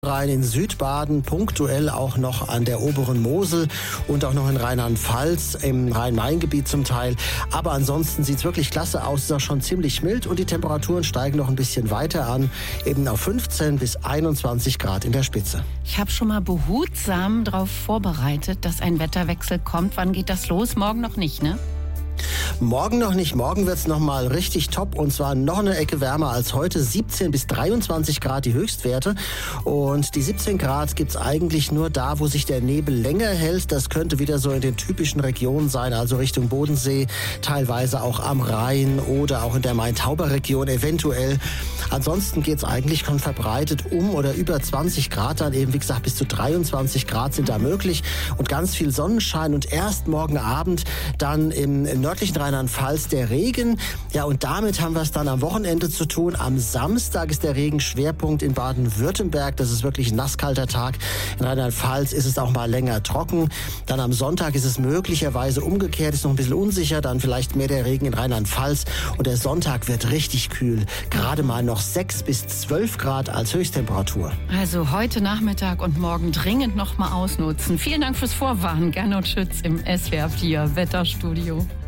Rhein in Südbaden, punktuell auch noch an der oberen Mosel und auch noch in Rheinland-Pfalz, im Rhein-Main-Gebiet zum Teil. Aber ansonsten sieht es wirklich klasse aus, ist auch schon ziemlich mild und die Temperaturen steigen noch ein bisschen weiter an, eben auf 15 bis 21 Grad in der Spitze. Ich habe schon mal behutsam darauf vorbereitet, dass ein Wetterwechsel kommt. Wann geht das los? Morgen noch nicht, ne? Morgen noch nicht. Morgen wird es nochmal richtig top und zwar noch eine Ecke wärmer als heute. 17 bis 23 Grad die Höchstwerte. Und die 17 Grad gibt es eigentlich nur da, wo sich der Nebel länger hält. Das könnte wieder so in den typischen Regionen sein, also Richtung Bodensee, teilweise auch am Rhein oder auch in der Main-Tauber-Region eventuell. Ansonsten geht es eigentlich schon verbreitet um oder über 20 Grad dann eben. Wie gesagt, bis zu 23 Grad sind da möglich und ganz viel Sonnenschein. Und erst morgen Abend dann im nördlichen Rheinland-Pfalz der Regen. Ja, und damit haben wir es dann am Wochenende zu tun. Am Samstag ist der Regenschwerpunkt in Baden-Württemberg. Das ist wirklich ein nasskalter Tag. In Rheinland-Pfalz ist es auch mal länger trocken. Dann am Sonntag ist es möglicherweise umgekehrt, ist noch ein bisschen unsicher. Dann vielleicht mehr der Regen in Rheinland-Pfalz. Und der Sonntag wird richtig kühl. Gerade mal noch 6 bis 12 Grad als Höchsttemperatur. Also heute Nachmittag und morgen dringend noch mal ausnutzen. Vielen Dank fürs Vorwarnen. Gernot Schütz im SWR 4 Wetterstudio.